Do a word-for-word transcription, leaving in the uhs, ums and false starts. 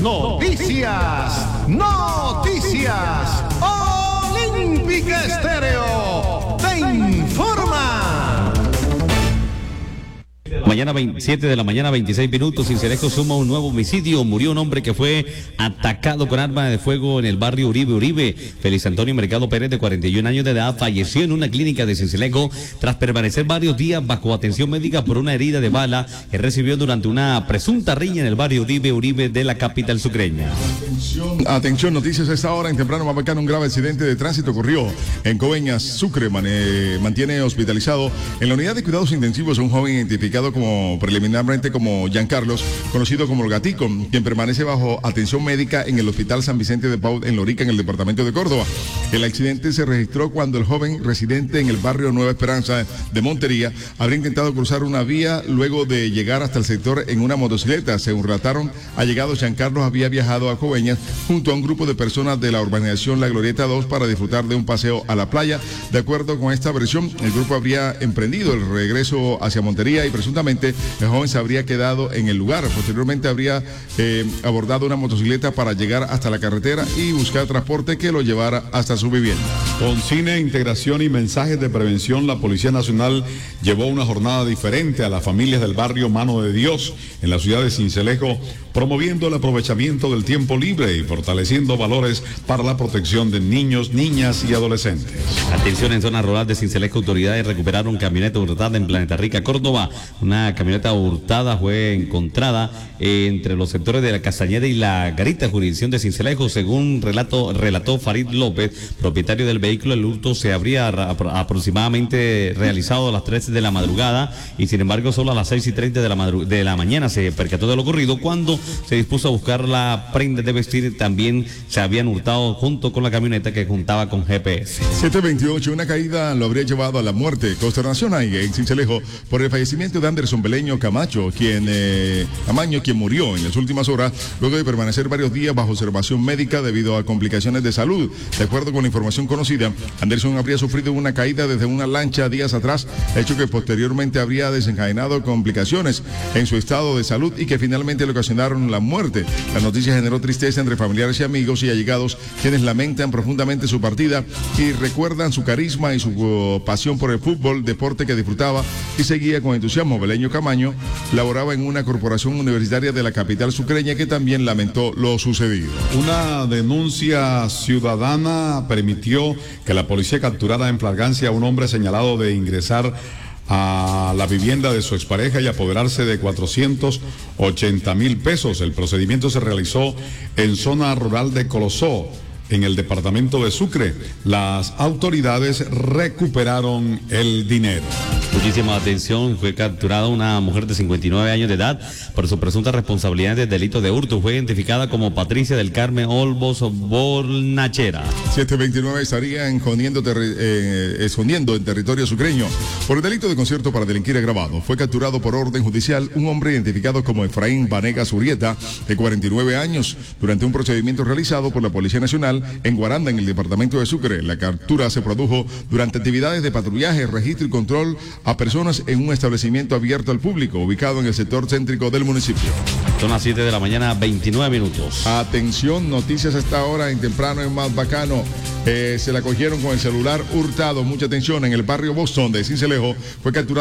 Noticias, noticias. Olímpica Estéreo te informa. Mañana veintisiete de la mañana, veintiséis minutos, Sincelejo suma un nuevo homicidio. Murió un hombre que fue atacado con arma de fuego en el barrio Uribe Uribe. Félix Antonio Mercado Pérez, de cuarenta y un años de edad, falleció en una clínica de Sincelejo tras permanecer varios días bajo atención médica por una herida de bala que recibió durante una presunta riña en el barrio Uribe Uribe de la capital sucreña. Atención, atención, noticias a esta hora. En temprano Mabacán, un grave accidente de tránsito ocurrió en Coveñas, Sucre. Man, eh, mantiene hospitalizado en la unidad de cuidados intensivos a un joven identificado como preliminarmente como Giancarlos, conocido como el Gatico, quien permanece bajo atención médica en el Hospital San Vicente de Paúl en Lorica, en el departamento de Córdoba. El accidente se registró cuando el joven residente en el barrio Nueva Esperanza de Montería habría intentado cruzar una vía luego de llegar hasta el sector en una motocicleta. Según relataron allegados, Giancarlos había viajado a Coveñas junto a un grupo de personas de la urbanización La Glorieta dos para disfrutar de un paseo a la playa. De acuerdo con esta versión, el grupo habría emprendido el regreso hacia Montería y presuntamente el joven se habría quedado en el lugar. Posteriormente habría eh, abordado una motocicleta para llegar hasta la carretera y buscar transporte que lo llevara hasta su vivienda. Con cine, integración y mensajes de prevención, la Policía Nacional llevó una jornada diferente a las familias del barrio Mano de Dios en la ciudad de Sincelejo, promoviendo el aprovechamiento del tiempo libre y fortaleciendo valores para la protección de niños, niñas y adolescentes. Atención, en zona rural de Sincelejo, autoridades recuperaron camioneta hurtada en Planeta Rica, Córdoba. Una camioneta hurtada fue encontrada entre los sectores de la Castañeda y la Garita, jurisdicción de Sincelejo. Según relato, relató Farid López, propietario del vehículo, el hurto se habría aproximadamente realizado a las tres de la madrugada y sin embargo solo a las seis y treinta de la, madru- de la mañana se percató de lo ocurrido. Cuando se dispuso a buscar la prenda de vestir, también se habían hurtado junto con la camioneta que contaba con G P S. siete veintiocho, una caída lo habría llevado a la muerte. Consternación hay en Sincelejo por el fallecimiento de Anderson Beleño Camacho, quien eh, Camaño, quien murió en las últimas horas luego de permanecer varios días bajo observación médica debido a complicaciones de salud. De acuerdo con la información conocida, Anderson habría sufrido una caída desde una lancha días atrás, hecho que posteriormente habría desencadenado complicaciones en su estado de salud y que finalmente le ocasionaron la muerte. La noticia generó tristeza entre familiares y amigos y allegados, quienes lamentan profundamente su partida y recuerdan su carisma y su uh, pasión por el fútbol, deporte que disfrutaba y seguía con entusiasmo. Beleño Camaño laboraba en una corporación universitaria de la capital sucreña que también lamentó lo sucedido. Una denuncia ciudadana permitió que la policía capturara en flagrancia a un hombre señalado de ingresar a la vivienda de su expareja y apoderarse de cuatrocientos ochenta mil pesos. El procedimiento se realizó en zona rural de Colosó, en el departamento de Sucre. Las autoridades recuperaron el dinero. Muchísima atención, fue capturada una mujer de cincuenta y nueve años de edad por su presunta responsabilidad de delito de hurto. Fue identificada como Patricia del Carmen Olmos Bornachera. siete veintinueve estaría escondiendo, terri- eh, escondiendo en territorio sucreño por el delito de concierto para delinquir agravado. Fue capturado por orden judicial un hombre identificado como Efraín Vanegas Urieta, de cuarenta y nueve años, durante un procedimiento realizado por la Policía Nacional en Guaranda, en el departamento de Sucre. La captura se produjo durante actividades de patrullaje, registro y control a personas en un establecimiento abierto al público, ubicado en el sector céntrico del municipio. Son las siete de la mañana, veintinueve minutos. Atención, noticias a esta hora en temprano en Más Bacano. Eh, se la cogieron con el celular hurtado. Mucha atención, en el barrio Boston de Sincelejo fue capturado